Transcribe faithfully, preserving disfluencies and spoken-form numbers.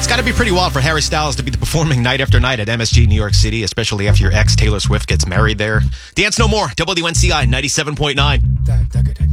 It's got to be pretty wild for Harry Styles to be performing night after night at M S G New York City, especially after your ex Taylor Swift gets married there. Dance No More, W N C I ninety-seven point nine.